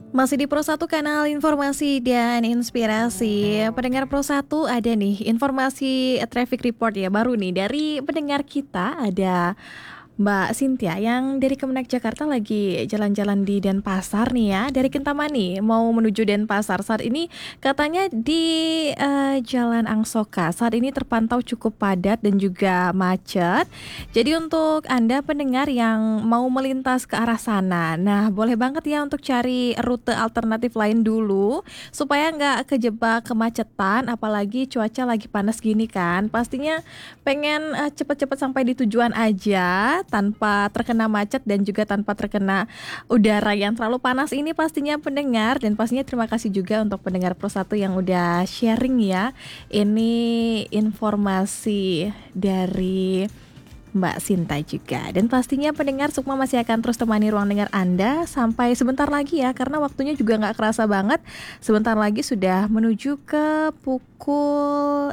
Masih di Pro 1 kanal informasi dan inspirasi. Pendengar Pro 1 ada nih informasi traffic report ya baru nih dari pendengar kita ada Mbak Cynthia yang dari Kemenak Jakarta lagi jalan-jalan di Denpasar nih ya, dari Kintamani mau menuju Denpasar. Saat ini katanya di Jalan Angsoka saat ini terpantau cukup padat dan juga macet. Jadi untuk Anda pendengar yang mau melintas ke arah sana, nah boleh banget ya untuk cari rute alternatif lain dulu supaya nggak kejebak kemacetan, apalagi cuaca lagi panas gini kan. Pastinya pengen cepet-cepet sampai di tujuan aja tanpa terkena macet dan juga tanpa terkena udara yang terlalu panas ini pastinya pendengar. Dan pastinya terima kasih juga untuk pendengar Pro 1 yang udah sharing ya. Ini informasi dari Mbak Sinta juga. Dan pastinya pendengar Sukma masih akan terus temani ruang dengar Anda sampai sebentar lagi ya, karena waktunya juga nggak kerasa banget. Sebentar lagi sudah menuju ke pukul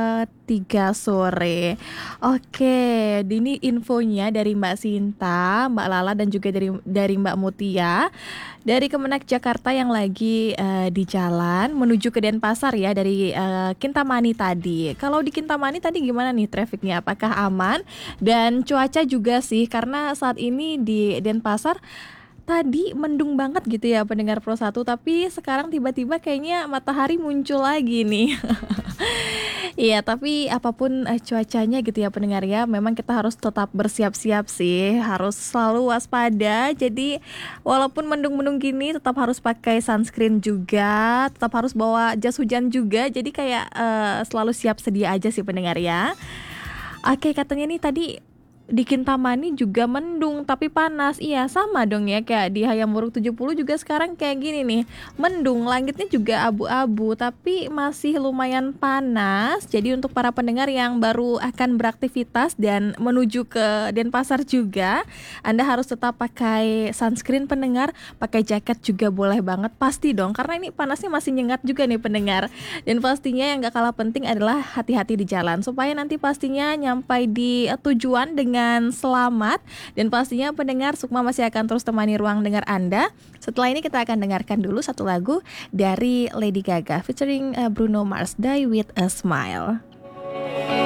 3 sore. Oke, ini infonya dari Mbak Sinta, Mbak Lala dan juga dari Mbak Mutia dari Kemenak Jakarta yang lagi di jalan menuju ke Denpasar ya dari Kintamani tadi. Kalau di Kintamani tadi gimana nih trafiknya? Apakah aman? Dan cuaca juga sih, karena saat ini di Denpasar tadi mendung banget gitu ya pendengar Pro 1, tapi sekarang tiba-tiba kayaknya matahari muncul lagi nih. Iya, tapi apapun cuacanya gitu ya pendengar ya, memang kita harus tetap bersiap-siap sih, harus selalu waspada. Jadi walaupun mendung-mendung gini tetap harus pakai sunscreen juga, tetap harus bawa jas hujan juga. Jadi kayak selalu siap sedia aja sih pendengar ya. Oke, katanya nih tadi di Kintamani juga mendung tapi panas. Iya, sama dong ya kayak di Hayam Wuruk 70 juga sekarang kayak gini nih. Mendung, langitnya juga abu-abu tapi masih lumayan panas. Jadi untuk para pendengar yang baru akan beraktivitas dan menuju ke Denpasar juga, Anda harus tetap pakai sunscreen pendengar, pakai jaket juga boleh banget pasti dong, karena ini panasnya masih nyengat juga nih pendengar. Dan pastinya yang gak kalah penting adalah hati-hati di jalan supaya nanti pastinya nyampai di tujuan dengan selamat. Dan pastinya pendengar Sukma masih akan terus temani ruang dengar Anda. Setelah ini kita akan dengarkan dulu satu lagu dari Lady Gaga featuring Bruno Mars, Die With A Smile.